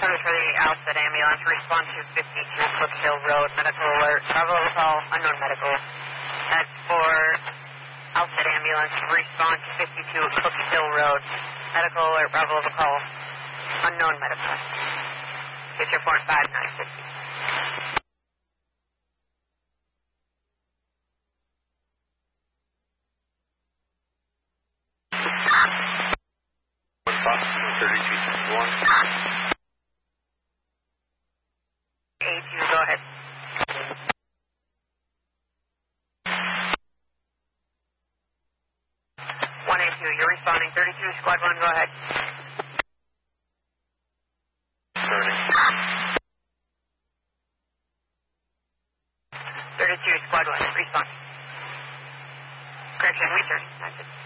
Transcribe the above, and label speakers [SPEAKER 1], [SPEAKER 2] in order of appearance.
[SPEAKER 1] crew for the Outset ambulance. Respond to 52 Cookhill Road. Medical alert. Bravo call. Unknown medical. That's for Outset ambulance. Respond to 52 Cookhill Road. Medical alert. Bravo call. Unknown medical. Get your 45950. Go ahead. 182, you're responding. 32, Squad 1, go ahead. 32, Squad 1, respond. Correction, we turn. That's it.